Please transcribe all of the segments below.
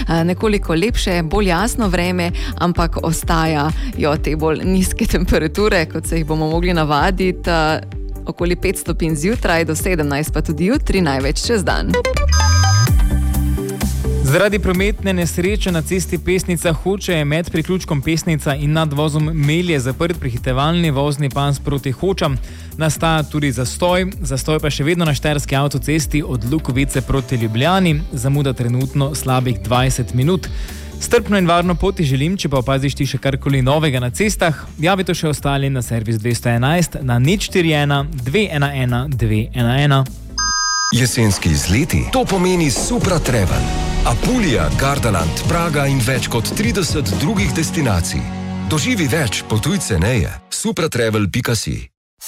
nekoliko lepše, bolj jasno vreme, ampak ostajajo te bolj nizke temperature, kot se jih bomo mogli navaditi. Okoli 5 stopinj zjutraj, do 17 pa tudi jutri, največ čez dan. Zaradi prometne nesreče na cesti Pesnica Hoče je med priključkom Pesnica in nadvozom Melje zaprt prehitevalni vozni pas proti Hočam. Nastaja tudi zastoj pa še vedno na štajerski avtocesti od Lukovice proti Ljubljani, zamuda trenutno slabih 20 minut. Strpno in varno poti želim, če pa opaziš ti še karkoli novega na cestah, javi to še ostali na servis 211 na 041 211 211. Jesenski izleti, to pomeni Supra Travel. Apulija, Gardaland, Praga in več kot 30 drugih destinacij. Doživi več, potuj ceneje. supratravel.si.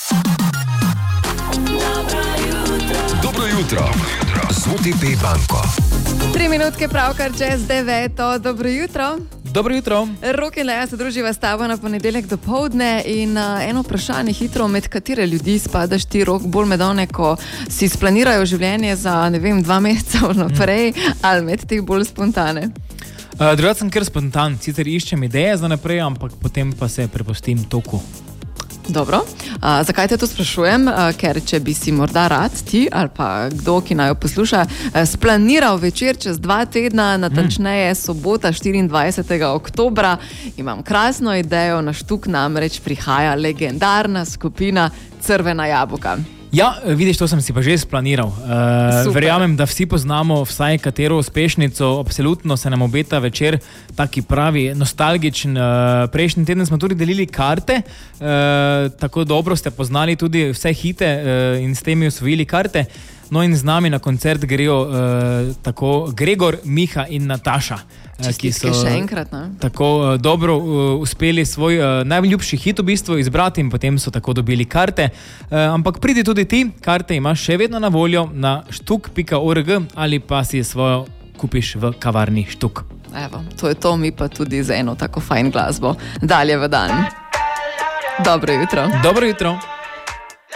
Dobro jutro z OTP banko. 3 minutke pravkar čez 9. Dobro jutro. Dobro jutro. Rok in Leja se druživa s tabo na ponedeljek dopoldne in eno vprašanje hitro, med katere ljudi spadaš ti, Rok, bolj med one, ko si splanirajo življenje za, 2 meseca naprej, ali med teh bolj spontane? Drugače sem kar spontan, sicer iščem ideje za naprej, ampak potem pa se prepustim toku. Dobro. Zakaj te to sprašujem? Ker če bi si morda rad ti ali pa kdo, ki naj jo posluša, splaniral večer čez 2 tedna, natančneje sobota 24. oktobra, imam krasno idejo, na Štuk namreč prihaja legendarna skupina Crvena jabolka. Ja, vidiš, to sem si pa že splaniral. Verjamem, da vsi poznamo vsaj katero uspešnico, absolutno se nam obeta večer taki pravi nostalgičen. Prejšnji teden smo tudi delili karte, tako dobro ste poznali tudi vse hite in s temi osvojili karte. No in z nami na koncert grejo tako Gregor, Miha in Nataša. Čestitke še enkrat, ne? Tako dobro uspeli svoj najljubši hit v bistvu izbrati in potem so tako dobili karte. Ampak pridi tudi ti, karte imaš še vedno na voljo na štuk.org ali pa si svojo kupiš v kavarni Štuk. Evo, to je to, mi pa tudi za eno tako fajn glasbo. Dalje v dan. Dobro jutro. Dobro jutro.